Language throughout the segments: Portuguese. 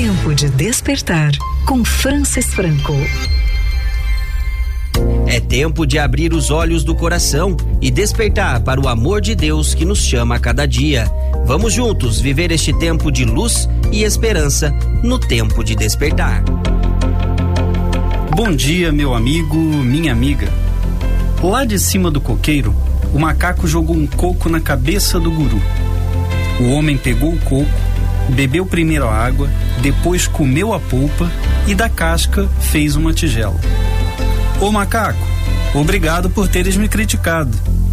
Tempo de despertar com Francis Franco. É tempo de abrir os olhos do coração e despertar para o amor de Deus que nos chama a cada dia. Vamos juntos viver este tempo de luz e esperança no tempo de despertar. Bom dia, meu amigo, minha amiga. Lá de cima do coqueiro, o macaco jogou um coco na cabeça do guru. O homem pegou o coco, bebeu primeiro a água, depois comeu a polpa e da casca fez uma tigela. Ô macaco, obrigado por teres me criticado.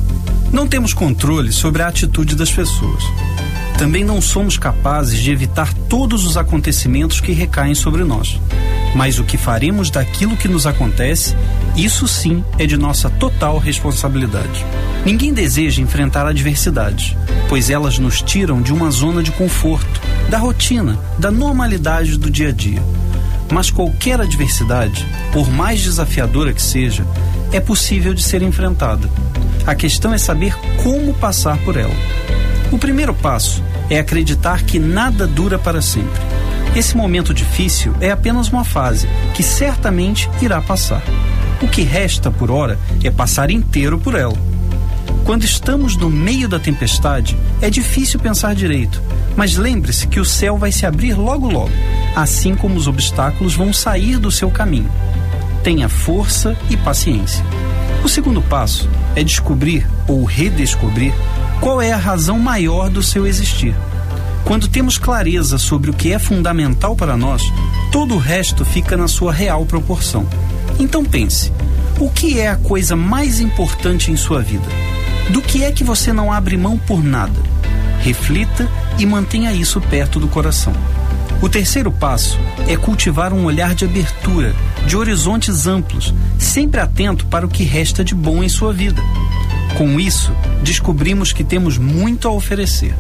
Não temos controle sobre a atitude das pessoas. Também não somos capazes de evitar todos os acontecimentos que recaem sobre nós. Mas o que faremos daquilo que nos acontece, isso sim é de nossa total responsabilidade. Ninguém deseja enfrentar adversidades, pois elas nos tiram de uma zona de conforto, da rotina, da normalidade do dia a dia. Mas qualquer adversidade, por mais desafiadora que seja, é possível de ser enfrentada. A questão é saber como passar por ela. O primeiro passo é acreditar que nada dura para sempre. Esse momento difícil é apenas uma fase que certamente irá passar. O que resta por hora é passar inteiro por ela. Quando estamos no meio da tempestade, é difícil pensar direito, mas lembre-se que o céu vai se abrir logo logo, assim como os obstáculos vão sair do seu caminho. Tenha força e paciência. O segundo passo é descobrir ou redescobrir qual é a razão maior do seu existir. Quando temos clareza sobre o que é fundamental para nós, todo o resto fica na sua real proporção. Então pense, o que é a coisa mais importante em sua vida? Do que é que você não abre mão por nada? Reflita e mantenha isso perto do coração. O terceiro passo é cultivar um olhar de abertura, de horizontes amplos, sempre atento para o que resta de bom em sua vida. Com isso, descobrimos que temos muito a oferecer.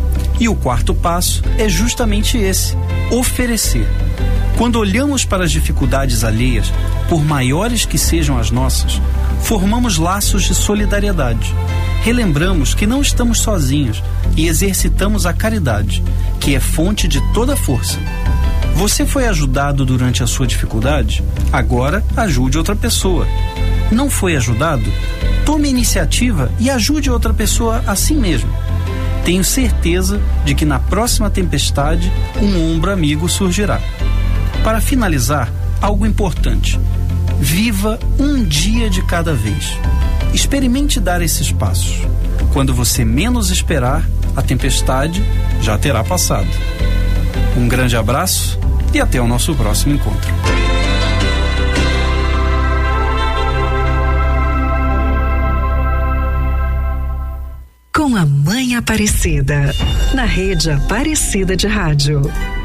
E o quarto passo é justamente esse: oferecer. Quando olhamos para as dificuldades alheias, por maiores que sejam as nossas, formamos laços de solidariedade. Relembramos que não estamos sozinhos e exercitamos a caridade, que é fonte de toda força. Você foi ajudado durante a sua dificuldade? Agora ajude outra pessoa. Não foi ajudado? Tome a iniciativa e ajude outra pessoa assim mesmo. Tenho certeza de que na próxima tempestade um ombro amigo surgirá. Para finalizar, algo importante: viva um dia de cada vez. Experimente dar esses passos. Quando você menos esperar, a tempestade já terá passado. Um grande abraço e até o nosso próximo encontro. Com a Mãe Aparecida, na Rede Aparecida de Rádio.